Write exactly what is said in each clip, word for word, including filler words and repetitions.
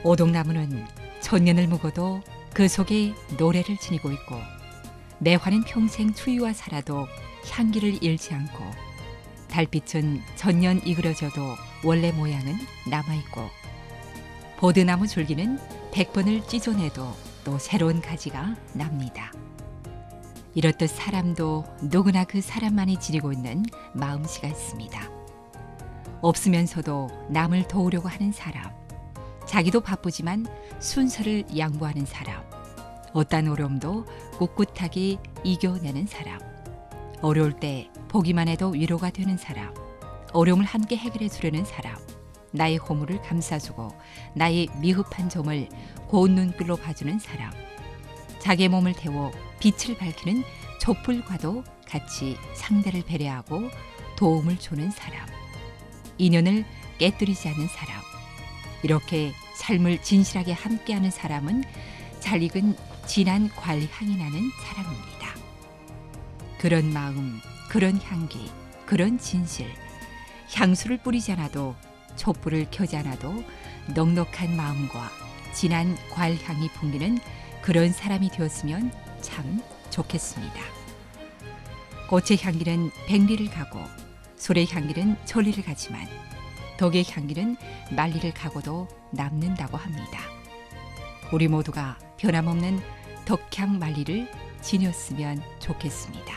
오동나무는 천년을 묵어도 그 속에 노래를 지니고 있고, 내 화는 평생 추위와 살아도 향기를 잃지 않고, 달빛은 천년 이그러져도 원래 모양은 남아있고, 보드나무 줄기는 백 번을 찢어내도 또 새로운 가지가 납니다. 이렇듯 사람도 누구나 그 사람만이 지니고 있는 마음씨가 있습니다. 없으면서도 남을 도우려고 하는 사람, 자기도 바쁘지만 순서를 양보하는 사람, 어떤 어려움도 꿋꿋하게 이겨내는 사람, 어려울 때 보기만 해도 위로가 되는 사람, 어려움을 함께 해결해 주려는 사람, 나의 허물을 감싸주고 나의 미흡한 점을 고운 눈길로 봐주는 사람, 자기의 몸을 태워 빛을 밝히는 촛불과도 같이 상대를 배려하고 도움을 주는 사람, 인연을 깨뜨리지 않는 사람, 이렇게 삶을 진실하게 함께하는 사람은 잘 익은 진한 관리향이 나는 사람입니다. 그런 마음, 그런 향기, 그런 진실, 향수를 뿌리지 않아도 촛불을 켜지 않아도 넉넉한 마음과 진한 괄향이 풍기는 그런 사람이 되었으면 참 좋겠습니다. 꽃의 향기는 백리를 가고 솔의 향기는 천리를 가지만 덕의 향기는 만리를 가고도 남는다고 합니다. 우리 모두가 변함없는 덕향 만리를 지녔으면 좋겠습니다.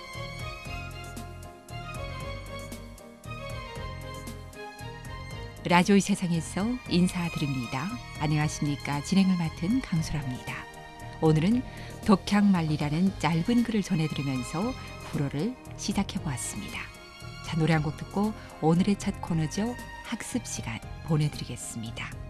라디오의 세상에서 인사드립니다. 안녕하십니까. 진행을 맡은 강수라입니다. 오늘은 덕향만리라는 짧은 글을 전해드리면서 불어를 시작해보았습니다. 자, 노래 한 곡 듣고 오늘의 첫 코너죠. 학습 시간 보내드리겠습니다.